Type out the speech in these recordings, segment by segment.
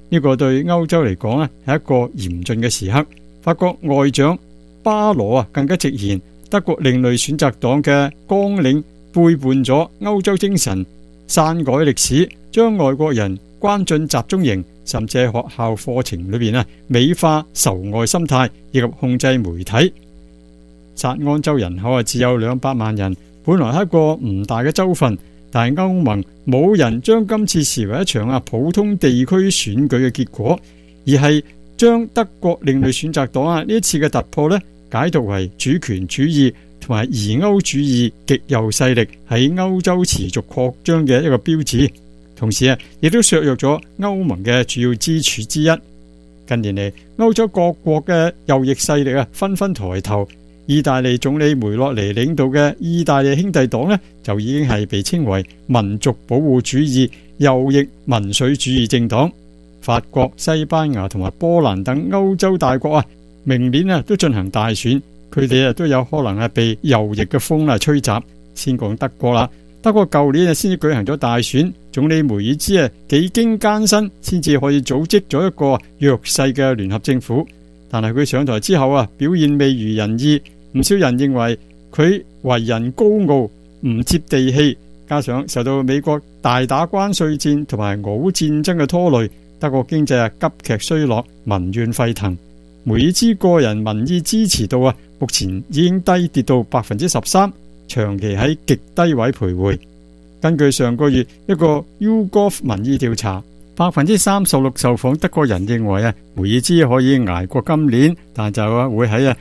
呢個對歐洲嚟講係一個嚴峻嘅時刻。法國外長巴羅更加直言，德國另類選擇黨嘅綱領背叛咗歐洲精神，篡改歷史，將外國人關進集中營，甚至喺學校課程裏邊美化仇外心態，以及控制媒體。薩安州人口只有200萬人，本來係一個唔大嘅州份，但係歐盟冇人將今次視為一場普通地區選舉嘅結果，而係將德國另類選擇黨呢一次嘅突破解讀為主權主義同埋疑歐主義極右勢力喺歐洲持續擴張嘅一個標誌，同時亦都削弱咗歐盟嘅主要支柱之一。近年嚟，歐洲各國嘅右翼勢力紛紛抬頭。意大利總理梅洛尼領導嘅意大利兄弟黨就已經係被稱為民族保護主義右翼民粹主義政黨。法國、西班牙同埋波蘭等歐洲大國明年都進行大選，佢哋都有可能被右翼嘅風吹襲。先講德國啦，德國舊年先至舉行咗大選，總理梅爾茲幾經艱辛先至可以組織咗一個弱勢嘅聯合政府，但係佢上台之後表現未如人意。唔少人認為佢為人高傲，唔接地氣，加上受到美國大打關稅戰同埋俄烏戰爭嘅拖累，德國經濟急劇衰落，民怨沸騰。梅爾茲個人民意支持度目前已經低跌到 13%， 長期喺極低位徘徊。根據上個月一個 YouGov 民意調查，36%受訪德國人認為梅爾茲可以捱過今年，但就會喺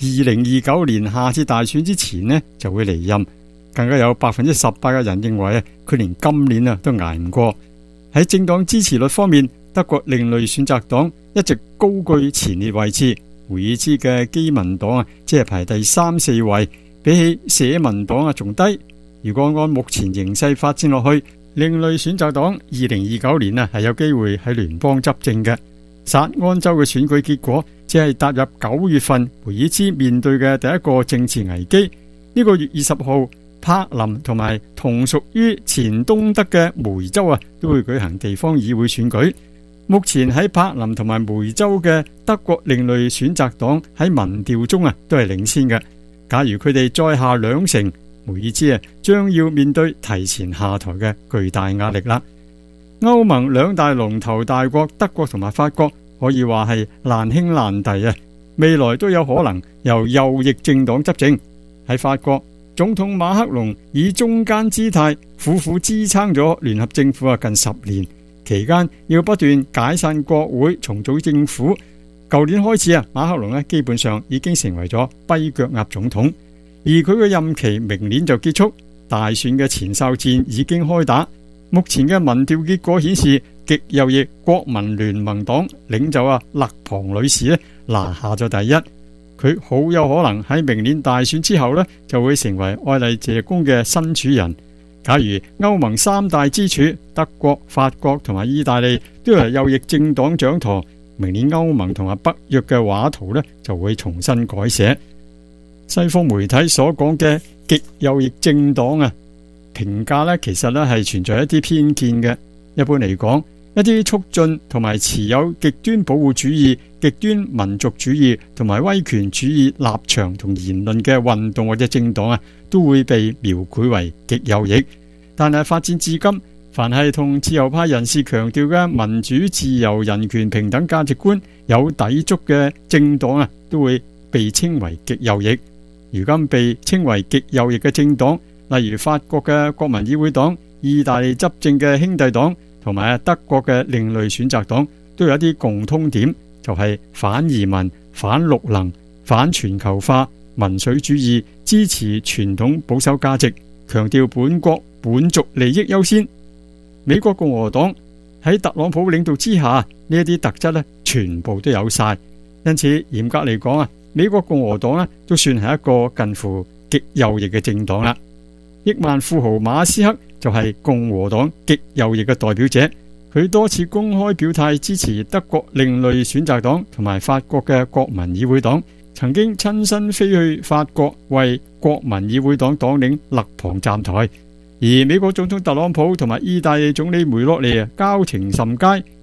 2029年下次大選之前就會離任。更加有 18% 嘅人認為佢連今年都捱唔過。喺政黨支持率方面，德國另類選擇黨一直高居前列位置，梅爾茲嘅基民黨只係排第3、4位，比起社民黨仲低。如果按目前形勢發展落去，另類選擇黨2029年係有機會喺聯邦執政嘅。薩安州嘅選舉結果只係踏入9月份，梅爾茲面對嘅第一個政治危機。呢個月20號，柏林同埋同屬於前東德嘅梅州都會舉行地方議會選舉。目前喺柏林同埋梅州嘅德國另類選擇黨喺民調中都係領先嘅。假如佢哋再下2成，梅爾茲將要面對提前下台嘅巨大壓力啦。歐盟2大龍頭大國德國同埋法國可以話係難兄難弟未來都有可能由右翼政黨執政。喺法國，總統馬克龍以中間姿態苦苦支撐咗聯合政府近10年，期間要不斷解散國會重組政府。舊年開始馬克龍基本上已經成為咗跛腳鴨總統，而佢嘅任期明年就結束，大選嘅前哨戰已經開打。目前嘅民調結果顯示，極右翼國民聯盟黨領袖勒龐女士拿下咗第一。佢好有可能喺明年大選之後就會成為愛麗謝宮嘅新主人。假如歐盟3大支柱德國、法國同埋意大利都由右翼政黨掌舵，明年歐盟同埋北約嘅畫圖就會重新改寫。西方媒體所講嘅極右翼政黨評價其實係存在一啲偏見嘅。一般嚟講，一啲促進同埋持有極端保護主義、極端民族主義同埋威權主義立場同言論嘅運動或者政黨都會被描繪為極右翼。但係發展至今，凡係同自由派人士強調嘅民主、自由、人權、平等價值觀有抵觸嘅政黨都會被稱為極右翼。如今被稱為極右翼嘅政黨，例如法國嘅國民議會黨、意大利執政嘅兄弟黨同埋德國嘅另類選擇黨，都有一啲共通點，就係反移民、反綠能、反全球化、民粹主義，支持傳統保守價值，強調本國本族利益優先。美國共和黨喺特朗普領導之下，呢一啲特質全部都有晒。因此嚴格嚟講美國共和黨都算係一個近乎極右翼嘅政黨啦。億萬富豪馬斯克就係共和黨極右翼嘅代表者，佢多次公開表態支持德國另類選擇黨同埋法國嘅國民議會黨，曾經親身飛去法國為國民議會黨黨領勒龐站台。而美國總統特朗普同埋意大利總理梅洛尼交情甚佳，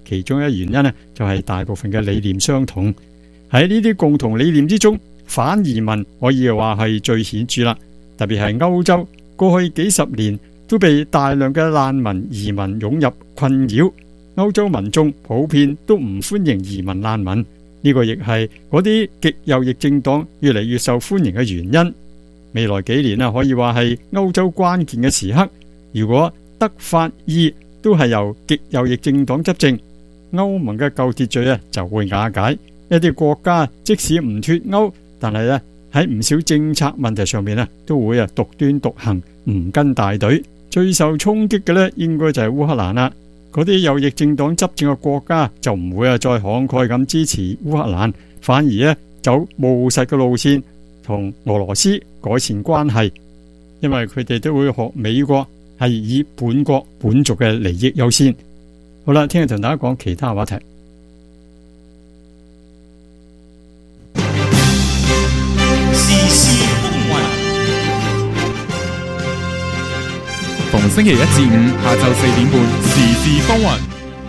其中一原因呢，就係大部分嘅理念相同。喺呢啲共同理念之中，反移民可以話係最顯著啦。特別係歐洲過去幾十年都被大量嘅難民移民湧入困擾，歐洲民眾普遍都唔歡迎移民難民。呢個亦係嗰啲極右翼政黨越嚟越受歡迎嘅原因。未來幾年可以話係歐洲關鍵嘅時刻。如果德法意都係由極右翼政黨執政，歐盟嘅舊秩序就會瓦解。一啲國家即使唔脫歐，但係喺唔少政策問題上面都會獨斷獨行，唔跟大隊。最受衝擊嘅應該就係烏克蘭啦。嗰啲右翼政黨執政嘅國家就唔會再慷慨咁支持烏克蘭，反而走務實嘅路線，同俄羅斯改善關係，因為佢哋都會學美國，係以本國本族嘅利益優先。好啦，聽日同大家講其他話題。 時事風雲， 逢星期一至五下晝4點半，時事風雲。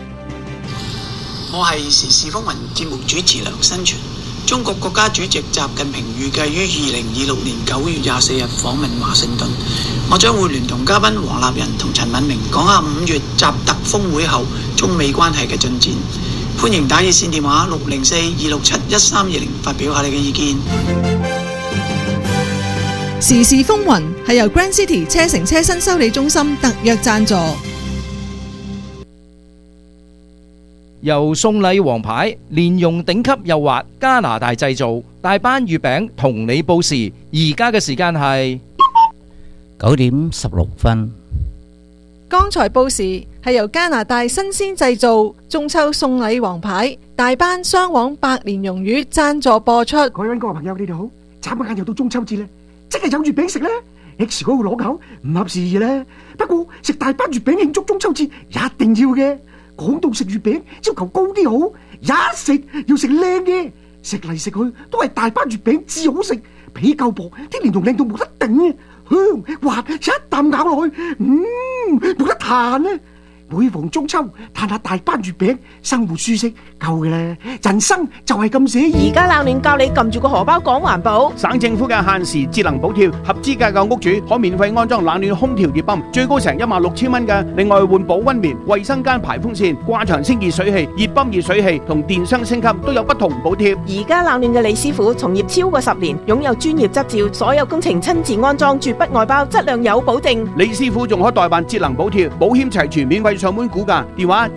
我係時事風雲節目主持梁新全。中國國家主席習近平預計於2026年9月24日訪問華盛頓，我將會聯同嘉賓黃立仁同陳敏明講下5月習特峰會後中美關係嘅進展。歡迎打熱線電話604-267-1320發表下你嘅意見。 時事風雲係由 Grand City 車城車身修理中心特約贊助。 由送禮王牌連用頂級幼滑加拿大製造大班月餅同你報時，而家嘅時間係 9點16分。 剛才報時係由加拿大新鮮製造中秋送禮王牌大班雙黃百年蓉魚贊助播出。 各位溫哥華朋友，你哋好！眨下眼又到中秋節啦，即係有月餅食啦。X 嗰個攞口唔合時宜啦，不過食大班月餅慶祝中秋節一定要嘅。講到食月餅，要求高啲好，一食要食靚嘅，食嚟食去都係大班月餅至好食，皮夠薄，啲蓮蓉靚到冇得頂，香滑，一啖咬落去，冇得彈啊！每逢中秋，嘆下大班月餅，生活舒適夠嘅啦。人生就係咁寫意。 而家冷暖教你撳住個荷包講環保。 省政府嘅限時節能補貼，合資格嘅屋主可免費安裝冷暖空調熱泵，最高成16,000蚊嘅。另外換保溫棉、衛生間排風扇、掛牆清潔水器、熱泵熱水器同電箱升級都有不同補貼。 而家冷暖嘅李師傅從業超過10年，擁有專業執照，所有工程親自安裝，絕不外包，質量有保證。 李師傅仲可代辦節能補貼，保險齊全，免費上門估價，電話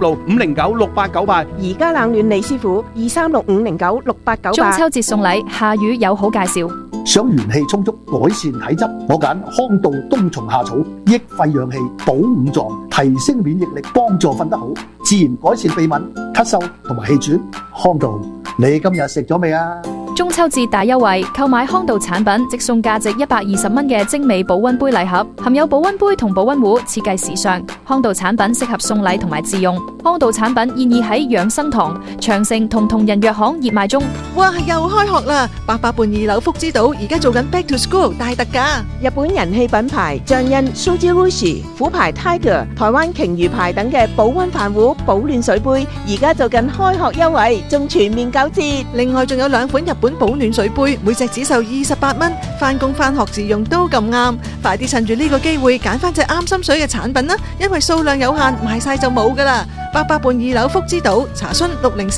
236-509-6898。 而家冷暖李師傅236-509-6898。 中秋節送禮，下雨有好介紹。 想元氣充足，改善體質，我揀康道冬蟲夏草，益肺養氣，補五臟，提升免疫力，幫助瞓得好，自然改善鼻敏、咳嗽同埋氣喘。康道，你今日食咗未啊？ 中秋節大優惠，購買康道產品即送價值120蚊嘅精美保溫杯禮盒，含有保溫杯同保溫壺，設計時尚。康道產品適合送禮同埋自用。康道產品現已喺養生堂、長城同同仁藥行熱賣中。 哇，又開學啦！88伴2樓福之島而家做緊 Back to School 大特價。 日本人氣品牌象印、Shoji Rushi、虎牌 Tiger、台灣鯨魚牌等嘅保溫飯壺、保暖水杯，而家做緊開學優惠，仲全面9折。 另外仲有2款日本保暖水杯，每隻只售28蚊，返工返學自用都咁啱。快啲趁住呢個機會揀翻隻啱心水嘅產品啦，因為數量有限，賣晒就冇噶啦。88伴2樓福之島，查詢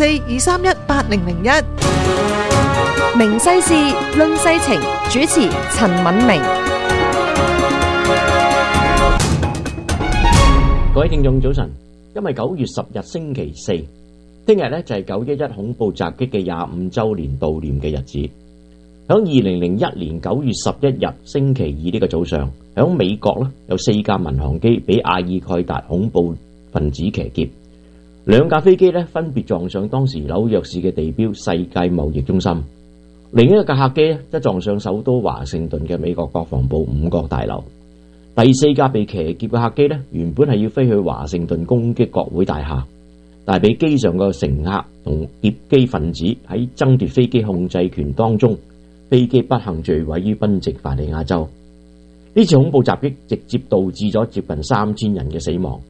604-231-8001。 明世事論世情，主持陳敏明。 各位聽眾早晨，今日9月10日星期四，聽日就係911恐怖襲擊嘅25週年悼念嘅日子。響2001年9月11日星期二呢個早上，響美國有4架民航機俾阿爾蓋達恐怖分子騎劫，2架飛機分別撞上當時紐約市嘅地標世界貿易中心，另一架客機則撞上首都華盛頓嘅美國國防部5角大樓。第4架被騎劫嘅客機原本係要飛去華盛頓攻擊國會大廈，但係俾機上嘅乘客同劫機分子喺爭奪飛機控制權當中，飛機不幸墜毀於賓夕法尼亞州。呢次恐怖襲擊直接導致咗接近3000人嘅死亡，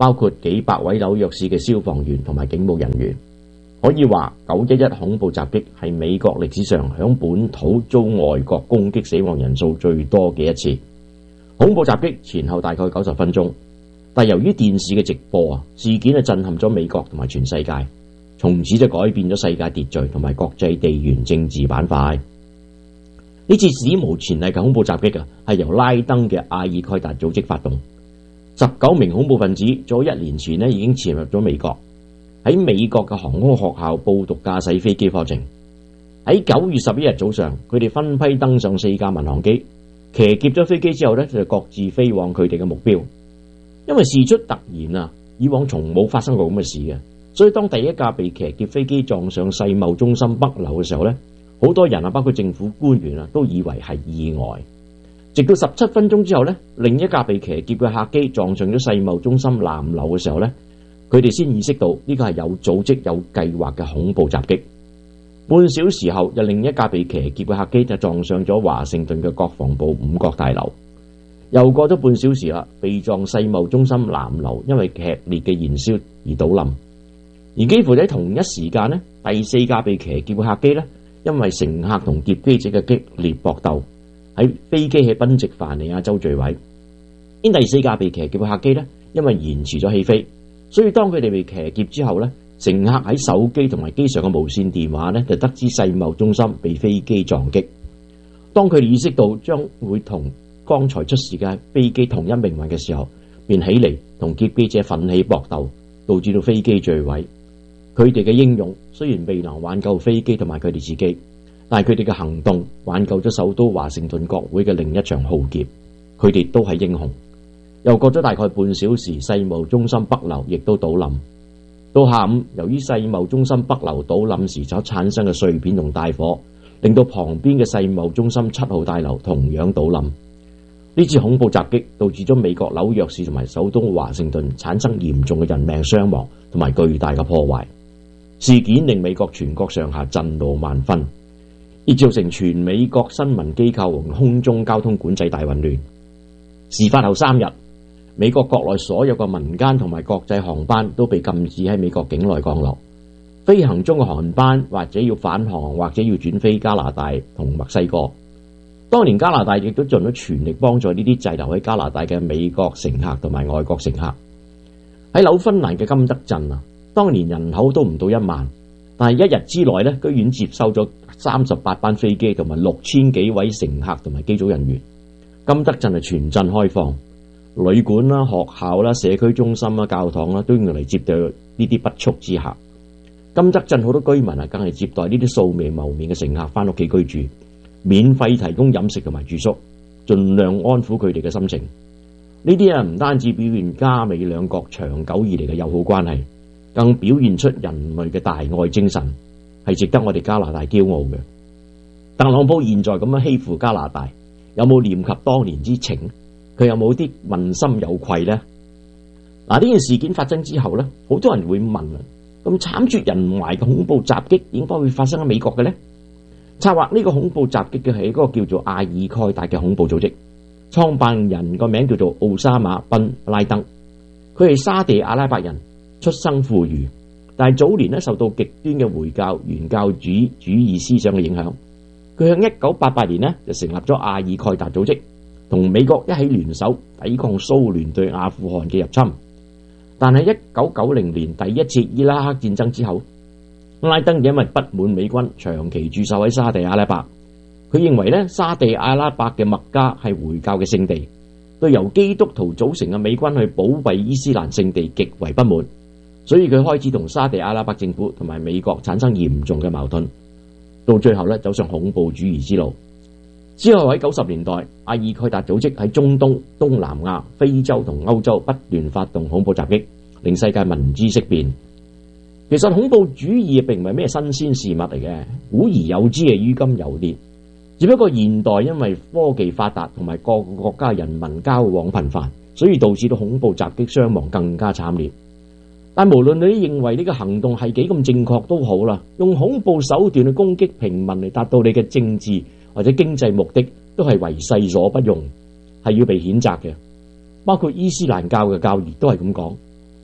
包括幾百位紐約市嘅消防員同埋警務人員。可以話911恐怖襲擊係美國歷史上響本土遭外國攻擊死亡人數最多嘅一次。恐怖襲擊前後大概90分鐘，但由於電視嘅直播事件震撼咗美國同埋全世界，從此就改變咗世界秩序同埋國際地緣政治板塊。呢次史無前例嘅恐怖襲擊係由拉登嘅阿爾蓋達組織發動。19名恐怖分子早1年前已經潛入咗美國，喺美國嘅航空學校報讀駕駛飛機課程。喺9月11日早上，佢哋分批登上4架民航機，騎劫咗飛機之後就各自飛往佢哋嘅目標。因為事出突然以往從冇發生過咁嘅事嘅，所以當第一架被騎劫飛機撞上世貿中心北樓嘅時候好多人包括政府官員都以為係意外。直到17分鐘之後另一架被騎劫嘅客機撞上咗世貿中心南樓嘅時候佢哋先意識到呢個係有組織有計劃嘅恐怖襲擊。半小時後，又另一架被騎劫嘅客機就撞上咗華盛頓嘅國防部5角大樓。又過咗半小時啦，被撞世貿中心南樓因為劇烈嘅燃燒而倒冧。而幾乎喺同一時間第4架被騎劫嘅客機因為乘客同劫機者嘅激烈搏鬥，喺飛機喺賓夕凡尼亞州墜毀。第4架被騎劫嘅客機因為延遲咗起飛，所以當佢哋被騎劫之後乘客喺手機同埋機上嘅無線電話就得知世貿中心被飛機撞擊。當佢哋意識到將會同剛才出事嘅飛機同一命運嘅時候，便起嚟同劫機者奮起搏鬥，導致到飛機墜毀。佢哋嘅英勇雖然未能挽救飛機同埋佢哋自己，但係佢哋嘅行動挽救咗首都華盛頓國會嘅另一場浩劫。佢哋都係英雄。又過咗大概半小時，世貿中心北樓亦都倒冧。到下午，由於世貿中心北樓倒冧時所產生嘅碎片同大火，令到旁邊嘅世貿中心7號大樓同樣倒冧。呢次恐怖襲擊導致咗美國紐約市同埋首都華盛頓產生嚴重嘅人命傷亡同埋巨大嘅破壞。事件令美國全國上下震怒萬分，亦造成全美國新聞機構和空中交通管制大混亂。事發後3日，美國國內所有嘅民間同埋國際航班都被禁止喺美國境內降落。飛行中嘅航班或者要返航，或者要轉飛加拿大同墨西哥。當年加拿大亦都盡咗全力幫助呢啲滯留喺加拿大嘅美國乘客同埋外國乘客。喺紐芬蘭嘅金德鎮當年人口都唔到1萬，但係1日之內居然接收咗38班飛機同埋6000幾位乘客同埋機組人員。金德鎮係全鎮開放，旅館啦、學校啦、社區中心啦、教堂啦，都用嚟接待呢啲不速之客。金德鎮好多居民更係接待呢啲素未謀面嘅乘客翻屋企居住，免費提供飲食同埋住宿，盡量安撫佢哋嘅心情。呢啲唔單止表現加美兩國長久以嚟嘅友好關係，更表現出人類嘅大愛精神，係值得我哋加拿大驕傲嘅。特朗普現在咁樣欺負加拿大，有冇念及當年之情？佢有冇啲問心有愧呢？呢件事件發生之後好多人會問咁慘絕人寰嘅恐怖襲擊點解會發生喺美國嘅呢？策劃呢個恐怖襲擊嘅係一個叫做阿爾蓋達嘅恐怖組織，創辦人個名叫做奧沙馬賓拉登，佢係沙地阿拉伯人，出生富裕，但係早年受到極端嘅回教原教主義思想嘅影響。佢喺1988年就成立咗阿爾蓋達組織，同美國一起聯手抵抗蘇聯對阿富汗嘅入侵。但係1990年第一次伊拉克戰爭之後，拉登因為不滿美軍長期駐守喺沙地阿拉伯，佢認為沙地阿拉伯嘅麥加係回教嘅聖地，對由基督徒組成嘅美軍去保衛伊斯蘭聖地極為不滿，所以佢開始同沙地阿拉伯政府同埋美國產生嚴重嘅矛盾，到最後走上恐怖主義之路。之後喺90年代，阿爾蓋達組織喺中東、東南亞、非洲同歐洲不斷發動恐怖襲擊，令世界聞之色變。其實恐怖主義並唔係咩新鮮事物嚟嘅，古而有之嘅，於今有烈。只不過現代因為科技發達同埋各個國家人民交往頻繁，所以導致到恐怖襲擊傷亡更加慘烈。但無論你認為呢個行動係幾咁正確都好啦，用恐怖手段去攻擊平民嚟達到你嘅政治或者經濟目的，都係為世所不容，係要被譴責嘅。包括伊斯蘭教嘅教義都係咁講，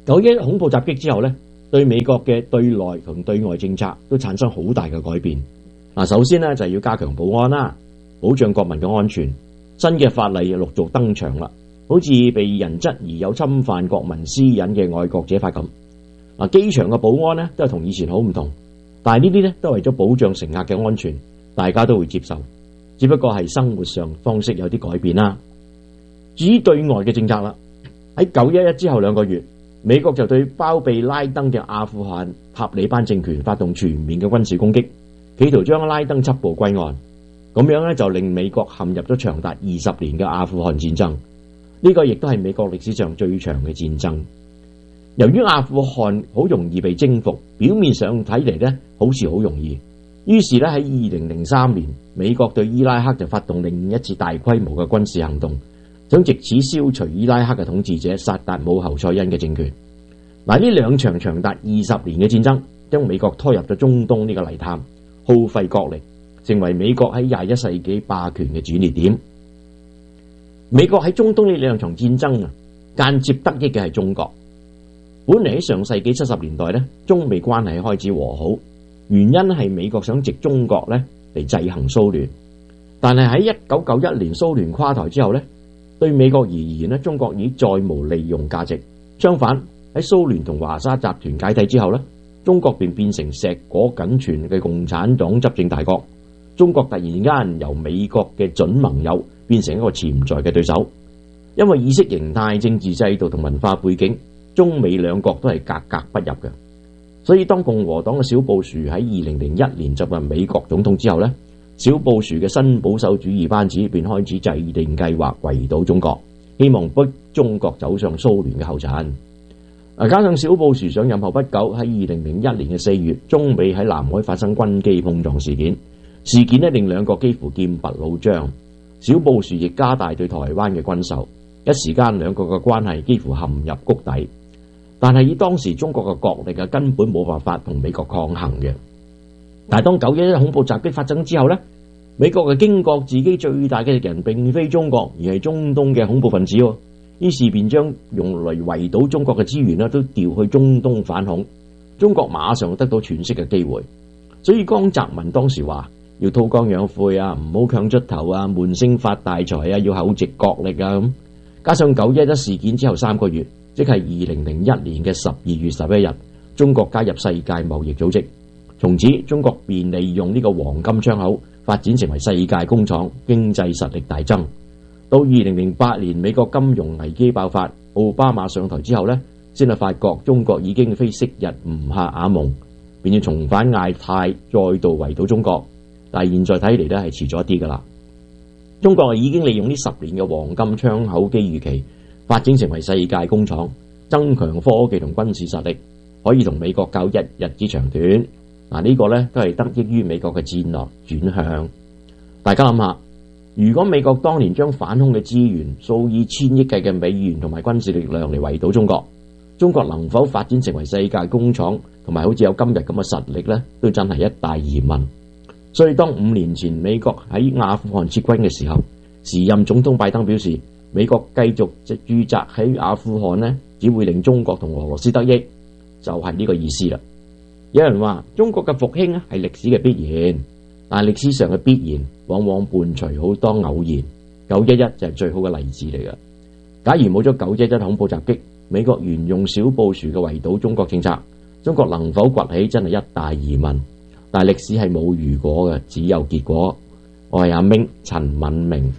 911恐怖襲擊之後呢，對美國嘅對內同對外政策都產生好大嘅改變。首先呢，就係要加強保安啦，保障國民嘅安全。新嘅法例陸續登場啦，好似被人質疑有侵犯國民私隱嘅愛國者法咁。機場嘅保安呢都係同以前好唔同，但係呢啲呢都係為咗保障乘客嘅安全，大家都會接受。只不過係生活上方式有啲改變啦。至於對外嘅政策啦，喺911之後2個月，美國就對包庇拉登嘅阿富汗塔利班政權發動全面嘅軍事攻擊，企圖將拉登緝捕歸案。咁樣咧就令美國陷入咗長達20年嘅阿富汗戰爭。呢個亦都係美國歷史上最長嘅戰爭。由於阿富汗好容易被征服，表面上睇嚟咧好似好容易，於是咧喺2003年，美國對伊拉克就發動另一次大規模嘅軍事行動，想藉此消除伊拉克嘅統治者薩達姆侯賽因嘅政權。呢兩場長達20年嘅戰爭，將美國拖入咗中東呢個泥潭，耗費國力，成為美國喺21世紀霸權嘅轉捩點。美國喺中東呢兩場戰爭間接得益嘅係中國。本嚟喺上世紀70年代中美關係開始和好，原因係美國想藉中國嚟制衡蘇聯。但係喺1991年蘇聯垮台之後對美國而言中國已再無利用價值。相反，喺蘇聯同華沙集團解體之後中國便變成碩果僅存嘅共產黨執政大國。中國突然間由美國嘅準盟友變成一個潛在嘅對手，因為意識形態、政治制度同文化背景，中美兩國都係格格不入嘅。所以當共和黨嘅小布殊喺2001年就任美國總統之後小布殊嘅新保守主義班子便開始制定計劃圍堵中國，希望逼中國走上蘇聯嘅後塵。加上小布殊上任後不久，喺2001年嘅4月，中美喺南海發生軍機碰撞事件令兩國幾乎劍拔弩張。小布殊亦加大對台灣嘅軍售，一時間兩國嘅關係幾乎陷入谷底。但係以當時中國嘅國力根本冇辦法同美國抗衡嘅。但係當911恐怖襲擊發生之後美國嘅驚覺自己最大嘅敵人並非中國，而係中東嘅恐怖分子。於是便將用嚟圍堵中國嘅資源都調去中東反恐。中國馬上得到喘息嘅機會。所以江澤民當時話要韜光養晦唔好強出頭悶聲發大財要厚植國力咁。加上911事件之後3個月，即係2001年嘅12月11日，中國加入世界貿易組織。從此中國便利用呢個黃金窗口發展成為世界工廠，經濟實力大增。到2008年美國金融危機爆發，奧巴馬上台之後先係發覺中國已經非昔日吳下亞蒙，便要重返亞太，再度圍堵中國。但係現在睇嚟係遲咗一啲噶啦。中國已經利用呢10年嘅黃金窗口機遇期，發展成為世界工廠，增強科技同軍事實力，可以同美國較一日之長短。呢個都係得益於美國嘅戰略轉向。大家諗下，如果美國當年將反恐嘅資源數以千億計嘅美元同埋軍事力量嚟圍堵中國，中國能否發展成為世界工廠同埋好似有今日咁嘅實力都真係一大疑問。所以當5年前美國喺阿富汗撤軍嘅時候，時任總統拜登表示，美國繼續駐紮喺阿富汗只會令中國同俄羅斯得益，就係呢個意思啦。有人話中國嘅復興係歷史嘅必然，但係歷史上嘅必然往往伴隨好多偶然。911就係最好嘅例子嚟嘅。假如冇咗911恐怖襲擊，美國沿用小布殊嘅圍堵中國政策，中國能否崛起真係一大疑問。但係歷史係冇如果嘅，只有結果。我係阿明陳敏明。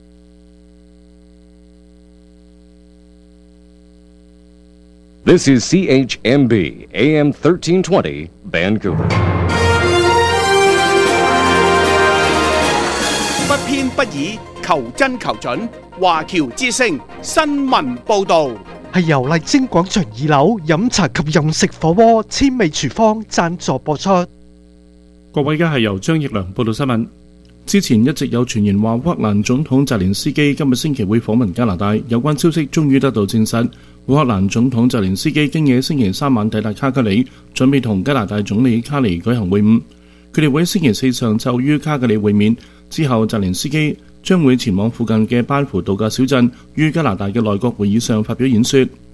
This is CHMB AM 1320 Vancouver。 不偏不倚，求真求準。華僑之聲新聞報導。 係由麗晶廣場2樓飲茶及飲食火鍋千味廚房贊助播出。 各位，而家係由張奕良報道新聞。之前一直有傳言話烏克蘭總統澤連斯基今日星期會訪問加拿大，有關消息終於得到證實。烏克蘭總統澤連斯基經夜星期3晚抵達卡加里，準備同加拿大總理卡尼舉行會晤。佢哋會喺星期4上晝於卡加里會面，之後澤連斯基將會前往附近嘅班夫度假小鎮，於加拿大嘅內閣會議上發表演說。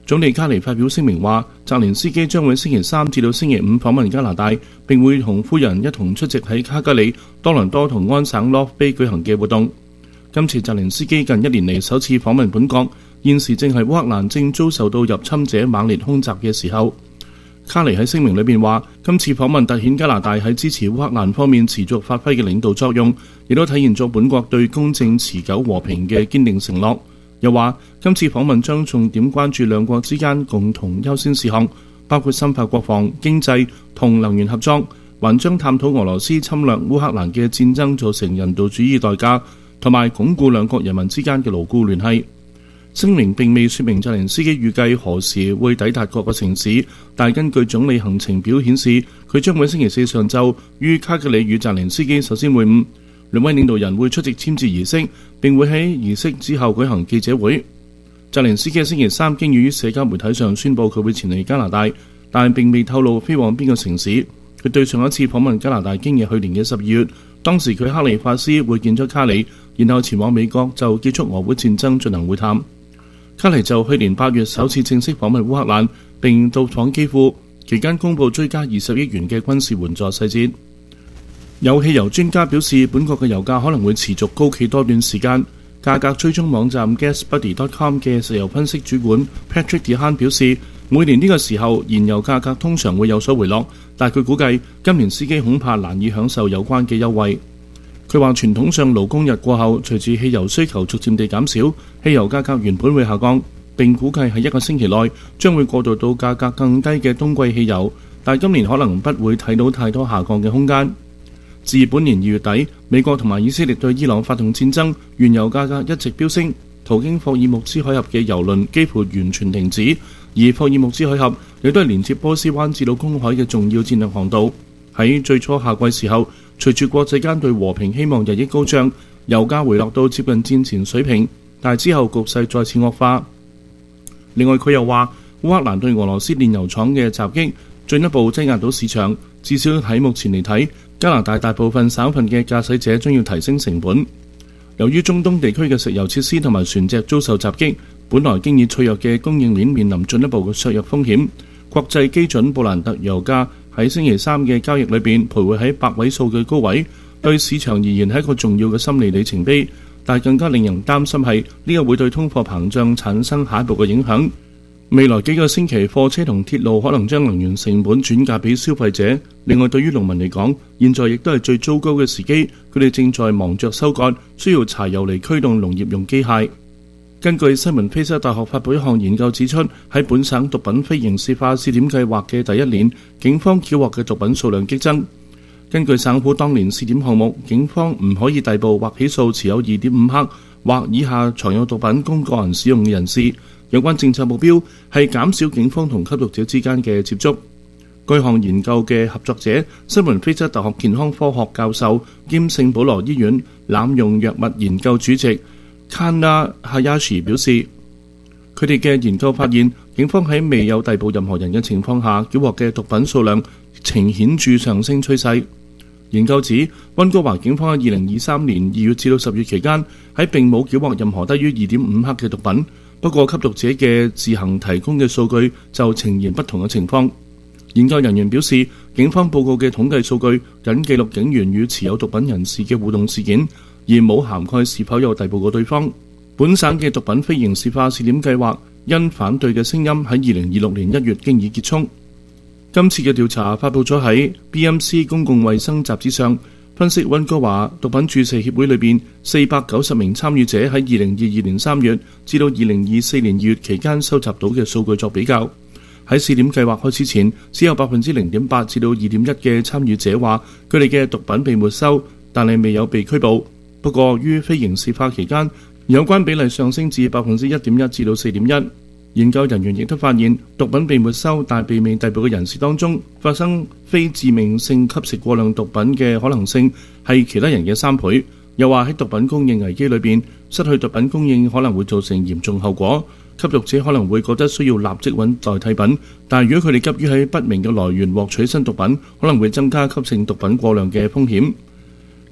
總理卡尼發表聲明話，澤連斯基將會星期3至到星期5訪問加拿大，並會同夫人一同出席喺卡加里、多倫多同安省洛菲舉行嘅活動。今次澤連斯基近1年嚟首次訪問本國，現時正係烏克蘭正遭受到入侵者猛烈空襲嘅時候。卡尼喺聲明裏邊話，今次訪問凸顯加拿大喺支持烏克蘭方面持續發揮嘅領導作用，亦都體現咗本國對公正持久和平嘅堅定承諾。又話今次訪問將重點關注兩國之間共同優先事項，包括深化國防、經濟同能源合作，還將探討俄羅斯侵略烏克蘭嘅戰爭造成人道主義代價，同埋鞏固兩國人民之間嘅牢固聯繫。聲明並未說明澤連斯基預計何時會抵達各個城市，但根據總理行程表顯示，佢將會星期4上晝於卡加里與澤連斯基首先會晤。兩位領導人會出席簽字儀式，並會喺儀式之後舉行記者會。澤連斯基星期3經已於社交媒體上宣布佢會前嚟加拿大，但並未透露飛往邊個城市。佢對上一次訪問加拿大經已去年嘅12月，當時佢克利法斯會見咗卡里，然後前往美國就結束俄烏戰爭進行會談。卡尼就去年8月首次正式訪問烏克蘭，並到訪基輔，期間公佈追加20億元嘅軍事援助細節。有汽油專家表示，本國嘅油價可能會持續高企多段時間。價格追蹤網站 GasBuddy.com 嘅石油分析主管 Patrick DeHaan 表示，每年呢個時候燃油價格通常會有所回落，但佢估計今年司機恐怕難以享受有關嘅優惠。佢話傳統上勞工日過後，隨住汽油需求逐漸地減少，汽油價格原本會下降，並估計喺1個星期內將會過渡到價格更低嘅冬季汽油，但今年可能不會睇到太多下降嘅空間。自本年2月底，美國同埋以色列對伊朗發動戰爭，原油價格一直飆升，途經霍爾木茲海峽嘅油輪幾乎完全停止，而霍爾木茲海峽亦都係連接波斯灣至到公海嘅重要戰略航道。喺最初夏季時候，隨住國際間對和平希望日益高漲，油價回落到接近戰前水平，但之後局勢再次惡化。另外佢又話，烏克蘭對俄羅斯煉油廠嘅襲擊進一步擠壓到市場，至少喺目前嚟睇，加拿大大部分省份嘅駕駛者將要提升成本。由於中東地區嘅石油設施同埋船隻遭受襲擊，本來經已脆弱嘅供應鏈面臨進一步嘅削弱風險。國際基準布蘭特油價喺星期3嘅交易裏邊徘徊喺百位數嘅高位，對市場而言係一個重要嘅心理里程碑。但更加令人擔心係呢個會對通貨膨脹產生下一步嘅影響。未來幾個星期，貨車同鐵路可能將能源成本轉嫁俾消費者。另外，對於農民嚟講，現在亦都係最糟糕嘅時機，佢哋正在忙着收割，需要柴油嚟驅動農業用機械。根據西門菲斯大學發布一項研究指出，喺本省毒品非刑事化試點計劃嘅第1年，警方繳獲嘅毒品數量激增。根據省府當年試點項目，警方唔可以逮捕或起訴持有2.5克或以下藏有毒品供個人使用嘅人士。有關政策目標係減少警方同吸毒者之間嘅接觸。該項研究嘅合作者，西門菲斯大學健康科學教授兼聖保羅醫院濫用藥物研究主席 Kana Hayashi 表示，佢哋嘅研究發現，警方喺未有逮捕任何人嘅情況下，繳獲嘅毒品數量呈顯著上升趨勢。研究指，溫哥華警方喺2023年2月至到10月期間，喺並冇繳獲任何低於2.5克嘅毒品。不過，吸毒者嘅自行提供嘅數據就呈現不同嘅情況。研究人員表示，警方報告嘅統計數據僅記錄警員與持有毒品人士嘅互動事件，而冇涵蓋是否有逮捕過對方。本省嘅毒品非刑事化試點計劃因反對嘅聲音喺2026年1月經已結束。今次嘅調查發布咗喺 BMC 公共衛生雜誌上，分析溫哥華毒品注射協會裏邊490名參與者喺2022年3月至到2024年2月期間收集到嘅數據作比較。喺試點計劃開始前，只有 0.8% 至到 2.1% 嘅參與者話佢哋嘅毒品被沒收，但係未有被拘捕。不過於非刑事化期間，有關比例上升至 1.1% 至到 4.1%。研究人員亦都發現，毒品被沒收但被未逮捕嘅人士當中，發生非致命性吸食過量毒品嘅可能性係其他人嘅3倍。又話喺毒品供應危機裏邊，失去毒品供應可能會造成嚴重後果。吸毒者可能會覺得需要立即揾代替品，但如果佢哋急於喺不明嘅來源獲取新毒品，可能會增加吸食毒品過量嘅風險。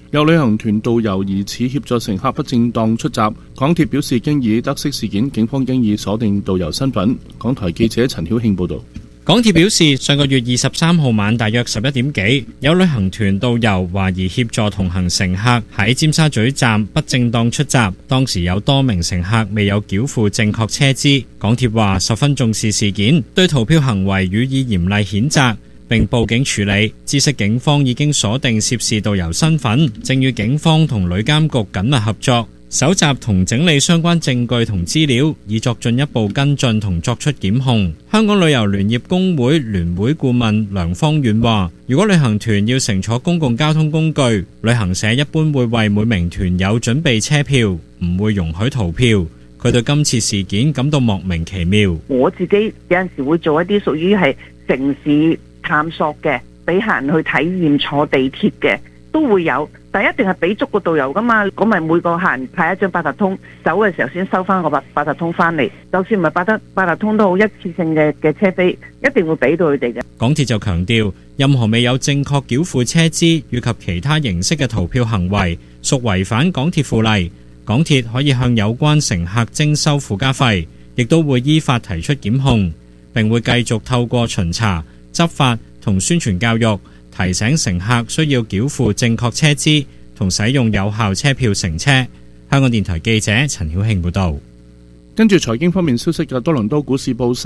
有旅行團導遊疑似協助乘客不正當出閘，港鐵表示經已得悉事件，警方經已鎖定導遊身份。港台記者陳曉慶報導。 港鐵表示，上個月23號晚大約11點幾，有旅行團導遊懷疑協助同行乘客喺尖沙咀站不正當出閘，當時有多名乘客未有繳付正確車資。港鐵話十分重視事件，對逃票行為予以嚴厲譴責，並報警處理。知悉警方已經鎖定涉事導遊身份，正與警方同旅監局緊密合作，搜集同整理相關證據同資料，以作進一步跟進同作出檢控。香港旅遊聯業工會聯會顧問梁方遠話，如果旅行團要乘坐公共交通工具，旅行社一般會為每名團友準備車票，唔會容許逃票。佢對今次事件感到莫名其妙。 我自己有陣時會做一啲屬於係城市探索嘅，俾客人去體驗坐地鐵嘅，都會有。但一定係俾足個導遊噶嘛，咁咪每個客人派一張八達通，走嘅時候先收翻個八達通翻嚟。就算唔係八達通都好，一次性嘅車飛一定會俾到佢哋嘅。 港鐵就強調，任何未有正確繳付車資以及其他形式嘅逃票行為，屬違反港鐵附例。港鐵可以向有關乘客徵收附加費，亦都會依法提出檢控，並會繼續透過巡查、執法同宣傳教育，提醒乘客需要繳付正確車資同使用有效車票乘車。香港電台記者陳曉慶報導。 跟住財經方面消息嘅，多倫多股市報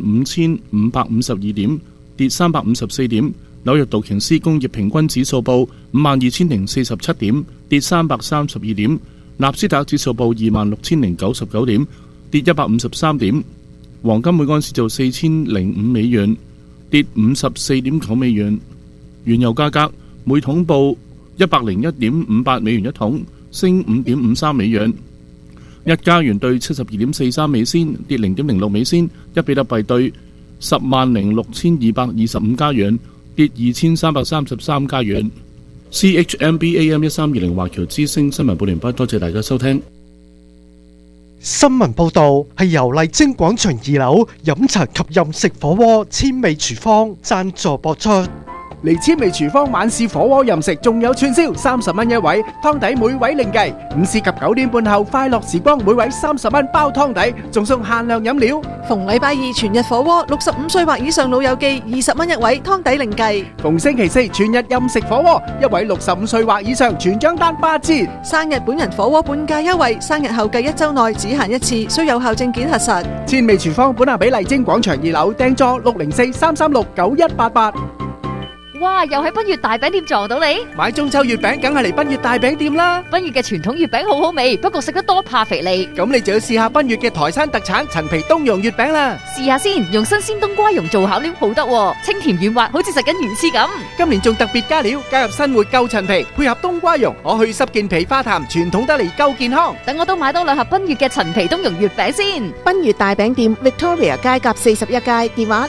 35,552點，跌354點；紐約道瓊斯工業平均指數報52,047點，跌332點；納斯達克指數報26,099點，跌153點；黃金每安士就4,005美元，跌54.9美元。原油價格每桶報101.58美元一桶，升5.53美元。一加元兌72.43美仙，跌0.06美仙。一比特幣兌10,6,225加元，跌2,333加元。CHMB AM1320 華僑之聲新聞報連畢，多謝大家收聽。 新聞報導係由麗晶廣場2樓飲茶及飲食火鍋千味廚房贊助播出。 嚟千味廚房晚市火鍋飲食，仲有串燒30蚊一位，湯底每位另計。午市及9點半後快樂時光，每位30蚊包湯底，仲送限量飲料。 逢禮拜二全日火鍋，65歲或以上老友記20蚊一位，湯底另計。 逢星期四全日任食火鍋，一位65歲或以上全張單8折。 生日本人火鍋半價優惠，生日後計1週內只限一次，需有效證件核實。 千味廚房本下比麗晶廣場2樓訂座604-336-9188。 哇！又喺賓悅大餅店撞到你， 買中秋月餅梗係嚟賓悅大餅店啦。 賓悅嘅傳統月餅好好味，不過食得多怕肥膩。 咁你就要試下賓悅嘅台山特產陳皮冬蓉月餅啦。 試下先，用新鮮冬瓜蓉做巧料好得，清甜軟滑，好似食緊魚翅咁。 今年仲特別加料，加入新活夠陳皮，配合冬瓜蓉，可去濕健脾化痰，傳統得嚟夠健康。 等我都買多2盒賓悅嘅陳皮冬蓉月餅先。 賓悅大餅店 Victoria 街夾41街，電話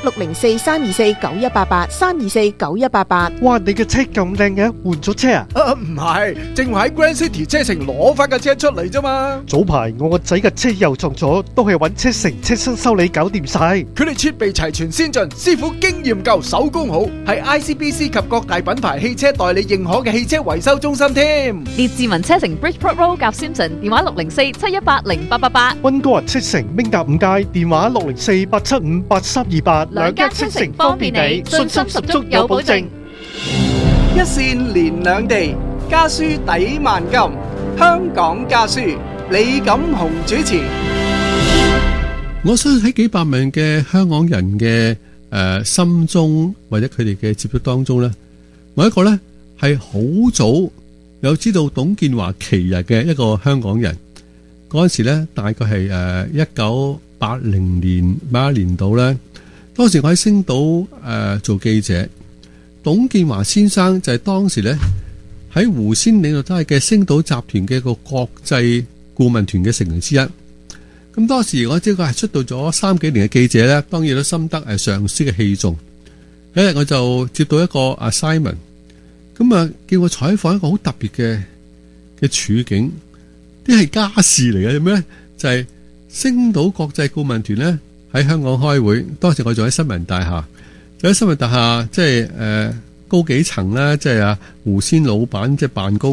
604-324-9188 324-9188。 哇！你嘅車咁靚嘅，換咗車啊？ 唔係，正話喺 Grand City 車城攞翻架車出嚟啫嘛。 早排我個仔嘅車又撞咗，都係揾車城車身修理搞掂晒。 佢哋設備齊全先進，師傅經驗夠，手工好，係 ICBC 及各大品牌汽車代理認可嘅汽車維修中心添。 列治文車城 Bridgeport Road 夾 Simpson， 電話604-718-0888。 溫哥華車城明達5街，電話604-875-8328。 兩家車城方便你，信心十足有保證。 一線連兩地，家書抵萬金。香港家書，李錦雄主持。 我相信喺幾百萬嘅香港人嘅心中，或者佢哋嘅接觸當中呢，我一個呢係好早有知道董建華奇人嘅一個香港人。嗰陣時呢，大概係1980年某一年度呢，當時我喺星島做記者。董建華先生就係當時咧喺胡仙領導底下嘅星島集團嘅一個國際顧問團嘅成員之一。咁當時我知佢係出道咗3幾年嘅記者咧，當然都深得上司嘅器重。有一日我就接到一個assignment，咁啊叫我採訪一個好特別嘅處境，啲係家事嚟嘅。咩咧？就係星島國際顧問團咧喺香港開會，當時我仲喺新聞大廈。就喺新聞大廈，即係高幾層啦，即係胡仙老闆即係辦公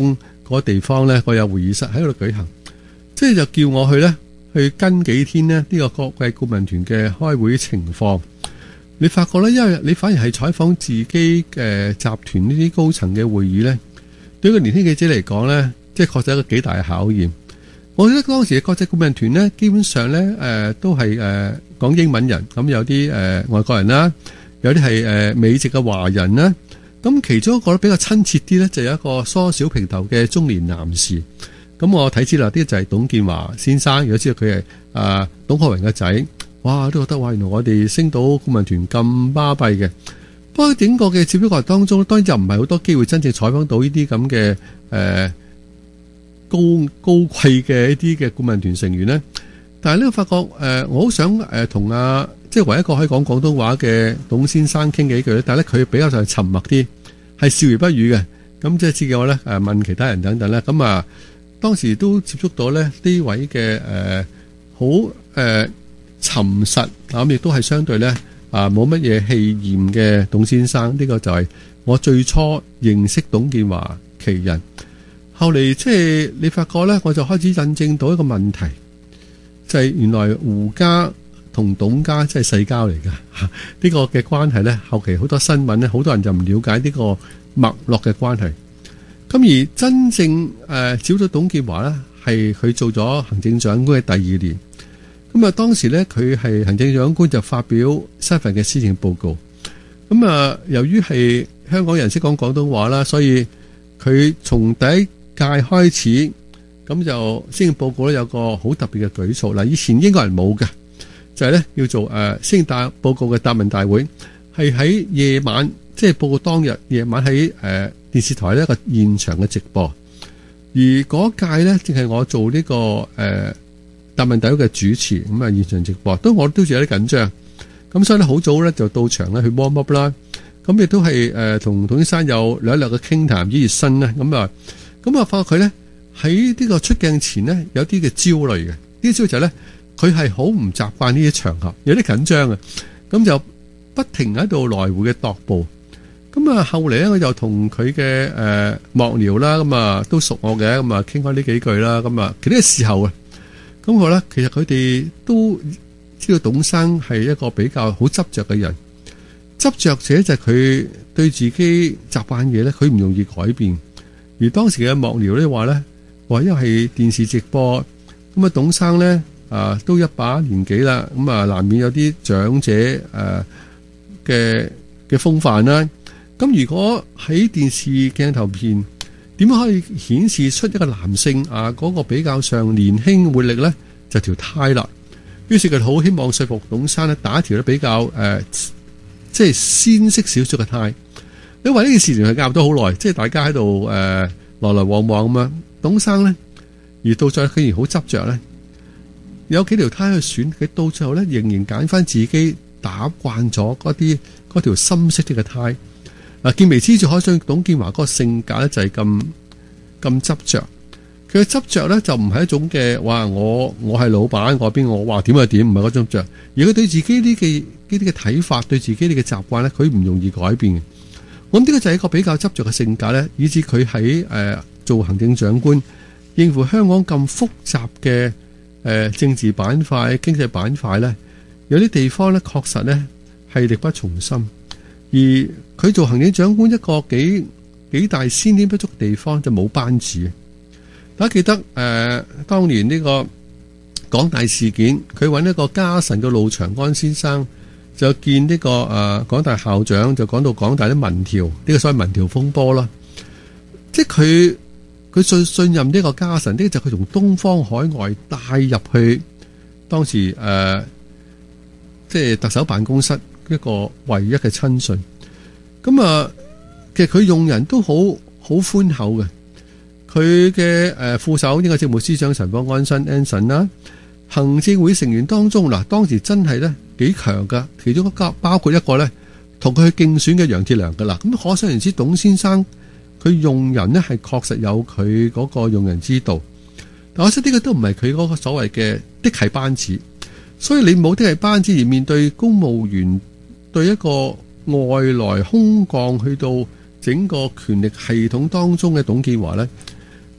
個地方咧，我有會議室喺度舉行，即係就叫我去咧，去跟幾天呢個國際顧問團嘅開會情況。你發覺咧，因為你反而係採訪自己嘅集團呢啲高層嘅會議咧，對一個年輕記者嚟講咧，即係確實係一個幾大嘅考驗。我覺得當時嘅國際顧問團咧，基本上咧都係講英文人，咁有啲外國人啦，有啲係美籍嘅華人啦。咁其中一個比較親切啲咧，就有一個梳小平頭嘅中年男士。咁我睇知啦，呢個就係董建華先生。如果知道佢係董學榮嘅仔，哇，都覺得哇，原來我哋星島顧問團咁巴閉嘅。不過整個嘅接觸過程當中，當然就唔係好多機會真正採訪到呢啲咁嘅高貴嘅一啲嘅顧問團成員咧。但係呢，我發覺我好想同即係唯一一個可以講廣東話嘅董先生傾幾句咧，但係咧佢比較就係沉默啲，係笑而不語嘅。咁即係自己我咧問其他人等等咧，咁當時都接觸到咧呢位嘅好沉實，咁亦都係相對咧冇乜嘢氣焰嘅董先生。呢個就係我最初認識董建華其人。後嚟即係你發覺咧，我就開始印證到一個問題，就係原來胡家同董家真係世交嚟㗎。呢個嘅關係咧，後期好多新聞咧，好多人就唔了解呢個脈絡嘅關係。咁而真正找到董建華咧，係佢做咗行政長官嘅第2年。咁當時咧佢係行政長官就發表新份嘅施政報告。咁由於係香港人識講廣東話啦，所以佢從第一屆開始，咁就施政報告咧有個好特別嘅舉措。嗱，以前英國人冇嘅，就係咧叫做施政報告嘅答問大會，係喺夜晚，即係報告當日夜晚喺電視台呢一個現場嘅直播。而嗰屆咧正係我做呢個答問大會嘅主持，咁現場直播，我都有啲緊張。咁所以咧好早咧就到場咧去 warm up 啦。咁亦都係同董先生有略略嘅傾談以熱身咧。咁發覺佢咧喺呢個出鏡前呢，有啲嘅焦慮嘅。呢啲焦慮就係咧佢係好唔習慣呢啲場合，有啲緊張嘅。咁就不停喺度來回嘅踱步。咁後嚟咧我就同佢嘅幕僚啦，都熟我嘅，傾開呢幾句啦。其實呢個時候啊，咁我咧其實佢哋都知道董生係一個比較好執着嘅人。執着者就係佢對自己習慣嘢咧，佢唔容易改變。而當時嘅幕僚咧話咧，因為係電視直播，咁董生咧都一把年紀啦，難免有啲長者嘅風範啦。咁如果喺電視鏡頭片，點樣可以顯示出一個男性嗰個比較上年輕活力咧？就條呔啦。於是佢好希望說服董生咧打一條咧比較即係鮮色少少嘅呔。因為呢件事情係拗咗好耐，即係大家喺度來來往往咁樣。董生咧而到最後佢而好執着咧，有幾條呔去選，佢到最後咧仍然揀翻自己打慣咗嗰條深色啲嘅呔。見微知著，可想董建華嗰個性格咧就係咁執着。佢嘅執着咧就唔係一種嘅話我係老闆，我邊我話點就點，唔係嗰種着。而佢對自己呢啲嘅睇法，對自己呢嘅習慣咧，佢唔容易改變嘅。我諗呢個就係一個比較執着嘅性格咧，以致佢喺做行政長官，應付香港咁複雜嘅政治板塊、經濟板塊咧，有啲地方咧確實咧係力不從心。而佢做行政長官一個幾大先天不足嘅地方就冇班子。大家記得當年呢個港大事件，佢揾一個家臣嘅陸長安先生就見呢個港大校長，就講到港大啲民調，呢個所謂民調風波啦。即係佢最信任呢個家臣，呢個就佢從東方海外帶入去當時即係特首辦公室一個唯一嘅親信。咁其實佢用人都好寬厚嘅。佢嘅副手應該政務司長陳方安生 Anson 啦，行政會成員當中嗱，當時真係咧幾強噶，其中包括一個咧同佢去競選嘅楊鐵良噶啦。咁可想而知，董先生佢用人咧係確實有佢嗰個用人之道。但我覺得呢個都唔係佢嗰個所謂嘅的係班子，所以你冇的係班子而面對公務員，對一個外來空降去到整個權力系統當中嘅董建華咧，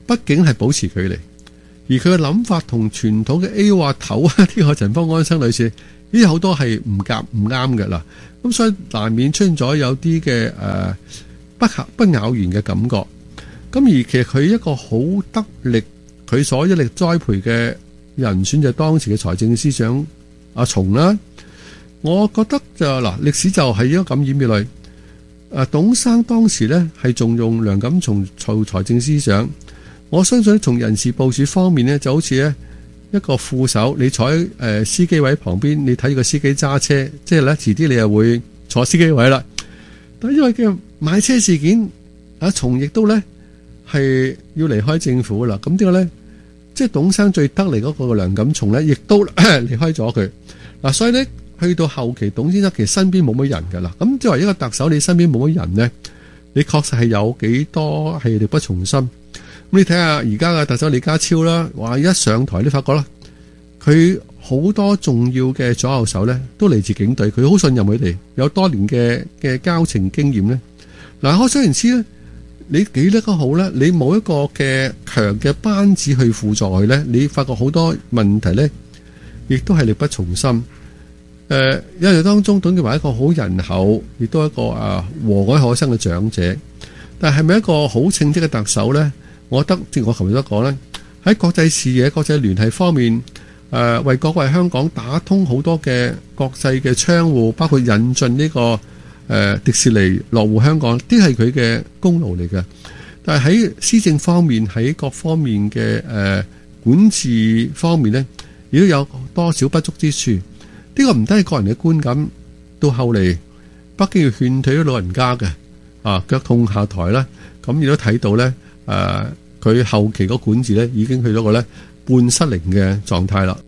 畢竟係保持距離，而佢嘅諗法同傳統嘅 A 話頭啊，呢個陳方安生女士呢啲好多係唔啱嘅啦。咁所以難免出現咗有啲嘅不咬弦嘅感覺。咁而其實佢一個好得力，佢所一力栽培嘅人選就係當時嘅財政司長阿松啦。我覺得就歷史就係應該咁演變嚟。董生當時呢係重用梁錦松做財政司長，我相信從人事部署方面呢，就好似呢一個副手，你坐喺司機位旁邊，你睇個司機揸車，即係呢遲啲你又會坐司機位啦。但因為嘅買車事件，阿松亦都呢係要離開政府啦。咁呢個呢，即係董生最得力嗰個梁錦松呢，亦都離開咗佢嗱，所以呢。去到後期，董先生其實身邊冇乜人㗎啦。咁作為一個特首，你身邊冇乜人呢，你確實係有幾多係力不從心。咁你睇下而家嘅特首李家超啦，話一上台你發覺啦，佢好多重要嘅左右手呢都嚟自警隊，佢好信任佢哋，有多年嘅交情經驗呢。嗱，可想而知呢，你幾叻都好呢，你冇一個嘅強嘅班子去輔助佢呢，你發覺好多問題呢，亦都係力不從心。因為當中董建華一個好仁厚，亦都一個和藹可親嘅長者，但係咪一個好稱職嘅特首呢？我覺得正如我琴日所講呢，喺國際視野、國際聯繫方面，為國為香港打通好多嘅國際嘅窗戶，包括引進呢個迪士尼落戶香港，啲係佢嘅功勞嚟嘅。但係喺施政方面，喺各方面嘅管治方面呢，亦都有多少不足之處。呢個唔單係個人嘅觀感，到後嚟北京要勸退啲老人家嘅，腳痛下台啦。咁亦都睇到咧，佢後期個管治咧已經去到個咧半失靈嘅狀態啦。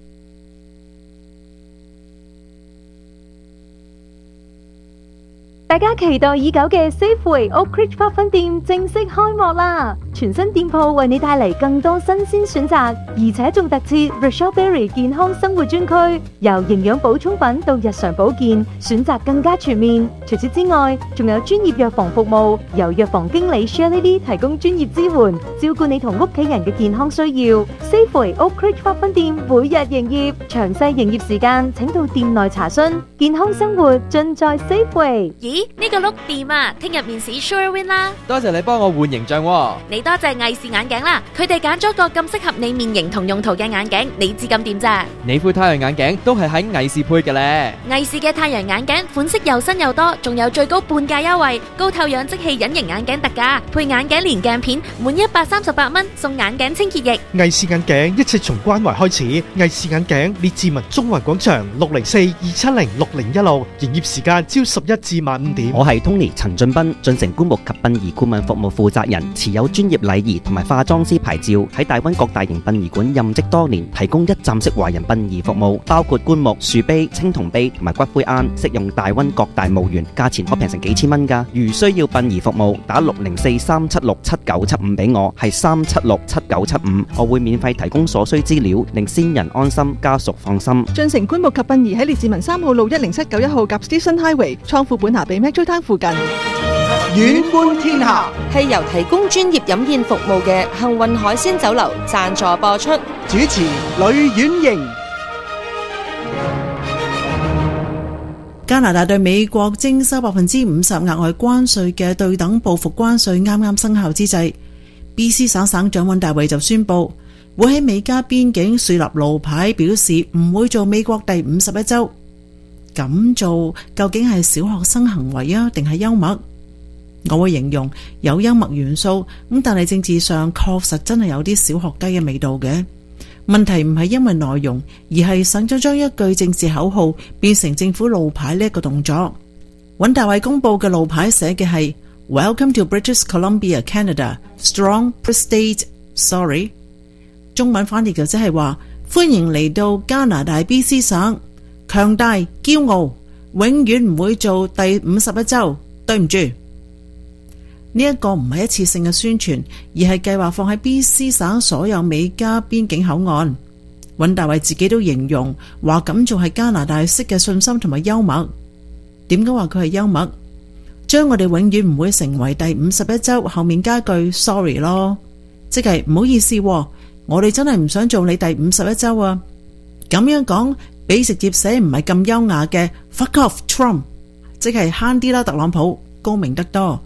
大家期待已久嘅 Safeway Oak Ridge Park 分店正式開幕啦！全新店鋪為你帶嚟更多新鮮選擇，而且仲特設 Rochelle Berry 健康生活專區，由營養補充品到日常保健，選擇更加全面。除此之外，仲有專業藥房服務，由藥房經理 Shirley Lee 提供專業支援，照顧你同屋企人嘅健康需要。Safeway Oak Ridge Park 分店每日營業，詳細營業時間請到店內查詢。健康生活盡在 Safeway。 咦，呢個碌掂啊！聽日面試 Sure Win 啦！ 多謝你幫我換形象喎。 你多謝藝視眼鏡啦，佢哋揀咗個咁適合你面型同用途嘅眼鏡，你知咁掂咋？ 你副太陽眼鏡都係喺藝視配嘅咧。 藝視嘅太陽眼鏡款式又新又多，仲有最高半價優惠，高透氧即棄隱形眼鏡特價，配眼鏡連鏡片，滿138蚊送眼鏡清潔液。 藝視眼鏡一切從關懷開始。藝視眼鏡列治文中環廣場604-270-6016，營業時間朝11至晚5點。 我係 Tony 陳俊斌，進城棺木及殯儀顧問服務負責人，持有專業禮儀同埋化妝師牌照，喺大灣各大型殯儀館任職多年，提供一站式華人殯儀服務，包括棺木、樹碑、青銅碑同埋骨灰龕，適用大灣各大墓園，價錢可平成幾千蚊㗎。如需要殯儀服務，打604-376-7975俾我，係376-7975，我會免費提供所需資料，令先人安心，家屬放心。 進城棺木及殯儀喺列治文3號路10791號夾 Station Highway，倉庫本下比 Metro Town 附近。 遠觀天下係由提供專業飲宴服務嘅幸運海鮮酒樓贊助播出， 主持呂婉瑩。 加拿大對美國徵收50%額外關稅嘅對等報復關稅啱啱生效之際， BC 省省長尹大維就宣布會喺美加邊境樹立路牌，表示唔會做美國第51州。咁做究竟係小學生行為啊，定係幽默？我會形容有幽默元素，咁但係政治上確實真係有啲小學雞嘅味道嘅。問題唔係因為內容，而係省長將一句政治口號變成政府路牌呢一個動作。尹大維公布嘅路牌寫嘅係 Welcome to British Columbia, Canada. Strong State, sorry。中文翻譯就即係話歡迎嚟到加拿大 BC 省，強大驕傲，永遠唔會做第51州。對唔住。呢一個唔係一次性嘅宣傳，而係計劃放喺 BC 省所有美加邊境口岸。尹大維自己都形容話咁做係加拿大式嘅信心同埋幽默。點解話佢係幽默？將我哋永遠唔會成為第51州後面加句 sorry 咯， 即係唔好意思喎，我哋真係唔想做你第51州啊。咁樣講比直接寫唔係咁優雅嘅 Fuck off Trump， 即係慳啲啦特朗普，高明得多。